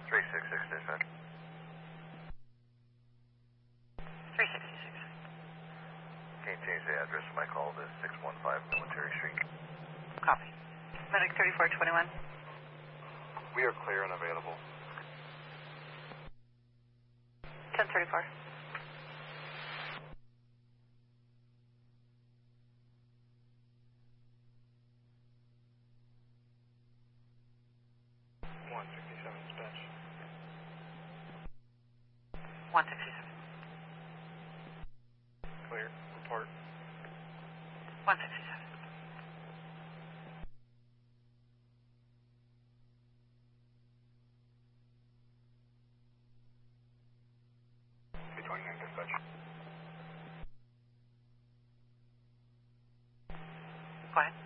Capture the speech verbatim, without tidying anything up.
three six six, dispatch. three sixty-six. Can you change the address of my call to six one five Military Street? Copy. Medic thirty-four twenty-one. We are clear and available. ten thirty-four. one sixty-seven, dispatch. one sixty-seven. Clear. Report. one sixty-seven. three twenty-nine, dispatch. Go ahead.